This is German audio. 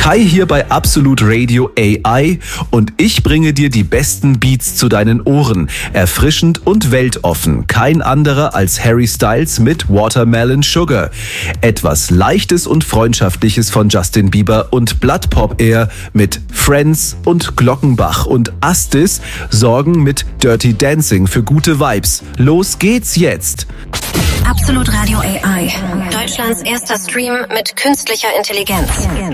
Kai hier bei Absolut Radio AI und ich bringe dir die besten Beats zu deinen Ohren. Erfrischend und weltoffen. Kein anderer als Harry Styles mit Watermelon Sugar. Etwas Leichtes und Freundschaftliches von Justin Bieber und Blood Pop Air mit Friends und Glockenbach und Astis sorgen mit Dirty Dancing für gute Vibes. Los geht's jetzt! Absolut Radio AI. Deutschlands erster Stream mit künstlicher Intelligenz.